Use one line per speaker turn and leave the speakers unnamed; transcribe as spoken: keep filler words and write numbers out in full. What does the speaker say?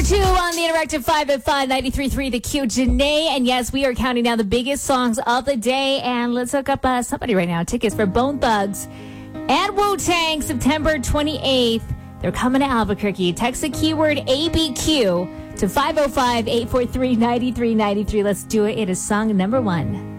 two on the Interactive five at five ninety-three point three The Q. Janae, and yes, we are counting down the biggest songs of the day. And let's hook up uh, somebody right now. Tickets for Bone Thugs and Wu-Tang, September twenty-eighth. They're coming to Albuquerque. Text the keyword A B Q to five oh five, eight four three, nine three nine three. Let's do it. It is song number one.